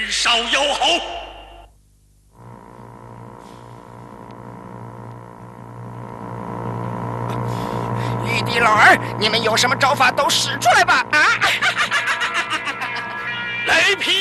少妖猴。 玉帝老儿，你们有什么招法都使出来吧！啊！ 雷劈！